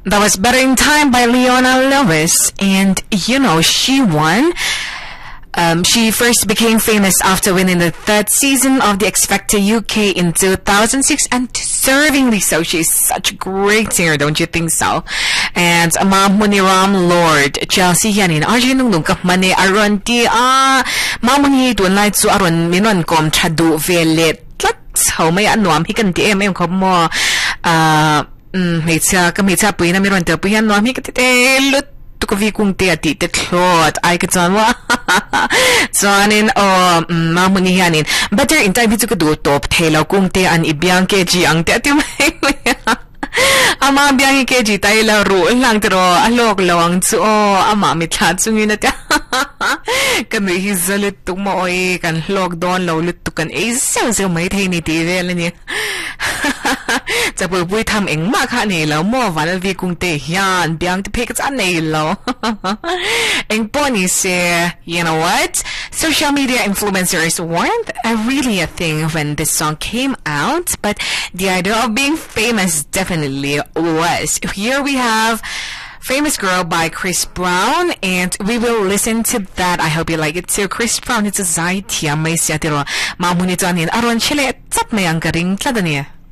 That was Better in Time by Leona Lewis, and she won. She first became famous after winning the third season of The X Factor UK in 2006, and deservingly so. She's such a great singer, don't you think so? And Mamuni Ram Lord, Chelsea Yanin, Arjun nung kapmane aron ti Mamuni tuan lai zu aron minon kom tradu velet lat how may anuam hikan ti em kom mo may tsa pui na miron te pui anuam hikan lut ko vi kung te ati te klot ay katsan wa zanin mamuni yanin Better in Time hitu ko do top tela kung te an ibiyang keji ang te ati may ama biyang keji tayo laro lang pero alok lawang tsu ama mitlat sungin na ta kami hizalit mo kan lockdown law lut kan isaw may tayo ni TV ala niyaจะปุ้ยทำเองมากค่ะนี่แล้วมั่ววันละวีกุงเตยานเบียงจะเพกจะอันนี้แล้วเองป้อนี่เสีย you know what social media influencers weren't really a thing when this song came out, but the idea of being famous definitely was. Here we have Famous Girl by Chris Brown, and we will listen to that. I hope you like it too. Chris Brown, it's a zai tia may siya tiro mamuni to anin aron chile tap may ang garing tladaniya.